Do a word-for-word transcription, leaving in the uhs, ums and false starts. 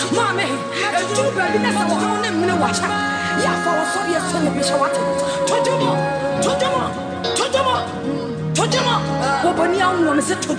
Mammy, a true brother, I want him in a watch. Yeah, for a sorry son of Bishawat. Tojamo, Tojamo, Tojamo, Tojamo, Bobania, one is it to